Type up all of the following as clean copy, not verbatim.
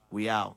We out.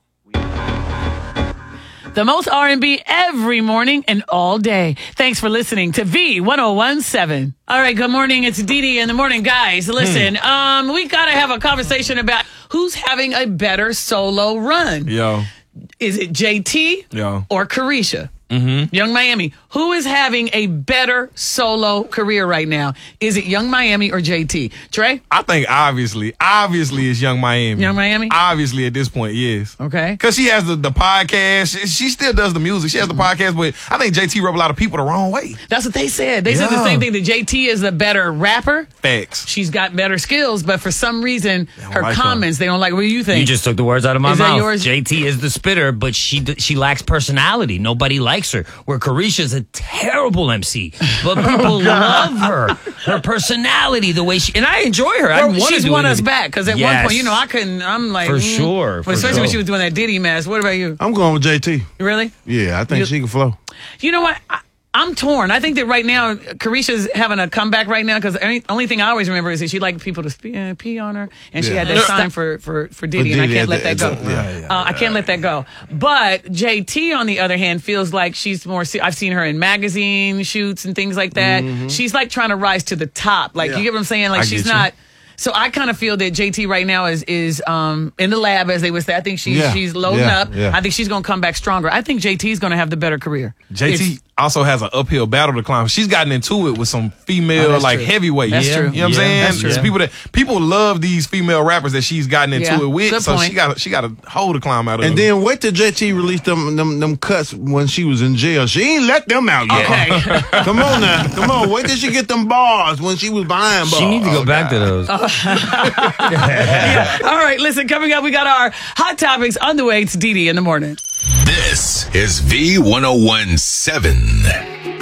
The most R&B every morning and all day. Thanks for listening to V1017. All right, good morning. It's Dee Dee in the morning. Guys, listen, we got to have a conversation about who's having a better solo run. Yo. Is it JT or Carisha? Young Miami. Who is having a better solo career right now? Is it Young Miami or JT? Trey? I think obviously it's Young Miami. Young Miami? Obviously at this point, yes. Okay. Because she has the podcast. She still does the music. She has the podcast, but I think JT rubbed a lot of people the wrong way. That's what they said. They said the same thing, that JT is the better rapper. Facts. She's got better skills, but for some reason, her comments, they don't like. What do you think? You just took the words out of my mouth. Is that yours? JT is the spitter, but she lacks personality. Nobody likes her. Where Carisha's a terrible MC, but people love her. Her personality, the way and I enjoy her. She's won us back, because at one point, I couldn't. I'm like, for sure. But especially when she was doing that Diddy mess. What about you? I'm going with JT. Really? Yeah, I think she can flow. You know what? I'm torn. I think that right now, Carisha's having a comeback right now, because the only thing I always remember is that she liked people to pee on her, and she had that sign for Diddy, and I can't let that go. I can't let that go. But JT, on the other hand, feels like she's more. I've seen her in magazine shoots and things like that. She's like trying to rise to the top. Like, you get what I'm saying? Like, she's not. So I kind of feel that JT right now is in the lab, as they would say. I think she's loading up. I think she's going to come back stronger. I think JT's going to have the better career. JT also has an uphill battle to climb. She's gotten into it with some female heavyweights. That's true. You know what I'm saying? That's true. People love these female rappers that she's gotten into it with. Good so point. she got a hole to climb out of. And then wait till JT released them cuts when she was in jail. She ain't let them out yet. Okay. Come on now. Come on. Wait till she get them bars when she was behind bars. She needs to go back to those. All right, listen, coming up, we got our Hot Topics on the way. It's Dee Dee in the morning. This is V1017.